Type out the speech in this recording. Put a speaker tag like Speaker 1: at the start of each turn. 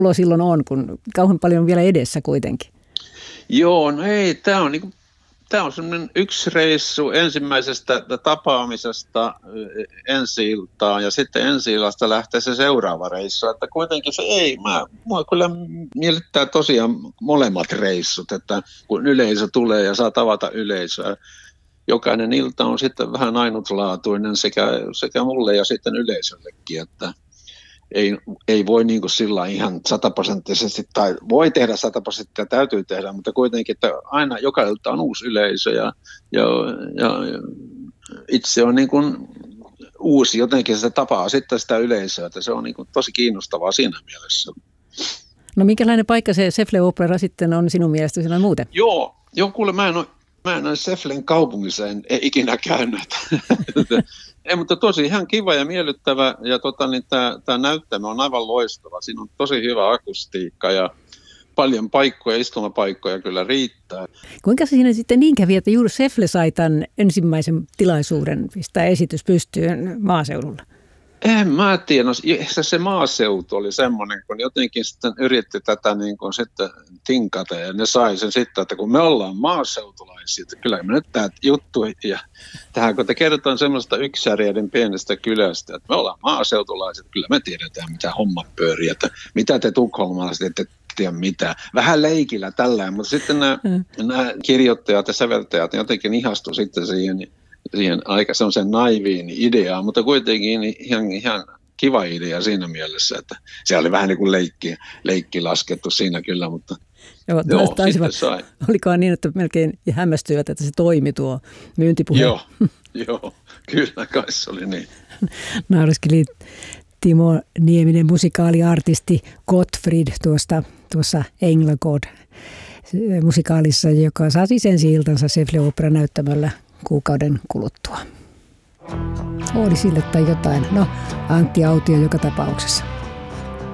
Speaker 1: silloin on, kun kauhean paljon vielä edessä kuitenkin?
Speaker 2: Joo, no ei, tämä on semmoinen yksi reissu ensimmäisestä tapaamisesta ensi-iltaan ja sitten ensi-illasta lähtee se seuraava reissu. Että kuitenkin mua kyllä miellyttää tosiaan molemmat reissut, että kun yleisö tulee ja saa tavata yleisöä. Jokainen ilta on sitten vähän ainutlaatuinen sekä mulle ja sitten yleisöllekin, että ei voi niin kuin sillä ihan 100% tai voi tehdä 100%, täytyy tehdä, mutta kuitenkin, että aina joka ilta on uusi yleisö ja itse on niin kuin uusi, jotenkin se tapaa sitten sitä yleisöä, että se on niin kuin tosi kiinnostavaa siinä mielessä.
Speaker 1: No minkälainen paikka se Säffle Opera sitten on sinun mielestäsi noin muuten?
Speaker 2: Joo, kuule mä en ole Säfflen kaupungissa ikinä käynyt. Ei, mutta tosi ihan kiva ja miellyttävä ja tämä näyttämö on aivan loistava. Siinä on tosi hyvä akustiikka ja paljon paikkoja, istumapaikkoja kyllä riittää.
Speaker 1: Kuinka siinä sitten niin kävi, että juuri Säffle sai tämän ensimmäisen tilaisuuden pistää esitys pystyyn maaseudulla?
Speaker 2: En mä tiedä, no, se maaseutu oli semmoinen, kun jotenkin sitten yritti tätä niin kuin sitten tinkata ja ne sai sen sitten, että kun me ollaan maaseutulaisia, että kyllä me nyt tämä juttu ja tähän kun te kerrotaan semmoista yksärjeiden pienestä kylästä, että me ollaan maaseutulaiset, kyllä me tiedetään mitä homma pyörii, että mitä te tukholmalaiset ette tiedä mitään. Vähän leikillä tällä, mutta sitten nämä kirjoittajat ja säveltäjät jotenkin ihastuivat sitten siihen aika semmoisen naiviin ideaan, mutta kuitenkin ihan kiva idea siinä mielessä, että se oli vähän niin kuin leikki laskettu siinä kyllä, mutta joo sitten sai.
Speaker 1: Olikohan niin, että melkein hämmästyivät, että se toimi tuo myyntipuhe?
Speaker 2: Joo, kyllä kai se oli niin.
Speaker 1: Naureskeli Timo Nieminen, musikaaliartisti Gottfried tuossa Änglagård musikaalissa, joka saa siis ensi-iltansa Säffle Opera näyttämöllä kuukauden kuluttua. Oli sille tai jotain. No, Antti Autio joka tapauksessa.